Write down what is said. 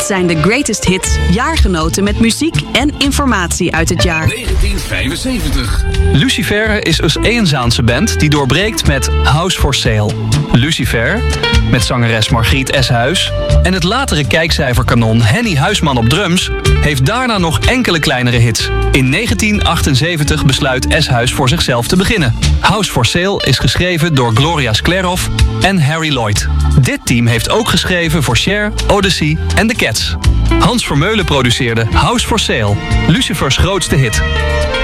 zijn de greatest hits, jaargenoten met muziek en informatie uit het jaar. 1975. Lucifer is een eenzaanse band die doorbreekt met House for Sale. Lucifer, met zangeres Margriet Eshuis en het latere kijkcijferkanon Henny Huisman op drums, heeft daarna nog enkele kleinere hits. In 1978 besluit Eshuis voor zichzelf te beginnen. House for Sale is geschreven door Gloria Sklerov en Harry Lloyd. Dit team heeft ook geschreven voor Cher, Odyssey en The Cats. Hans Vermeulen produceerde House for Sale, Lucifers grootste hit.